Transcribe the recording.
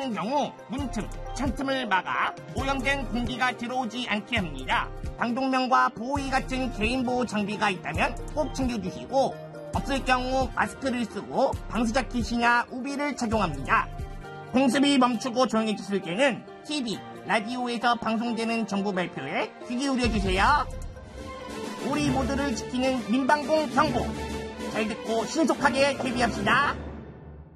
하는 경우 문틈, 찬틈을 막아 오염된 공기가 들어오지 않게 합니다. 방독면과 보호의 같은 개인보호 장비가 있다면 꼭 챙겨주시고 없을 경우 마스크를 쓰고 방수자켓이나 우비를 착용합니다. 공습이 멈추고 조용해졌을 때는 TV, 라디오에서 방송되는 정부 발표에 귀 기울여주세요. 우리 모두를 지키는 민방공 경보 잘 듣고 신속하게 대비합시다.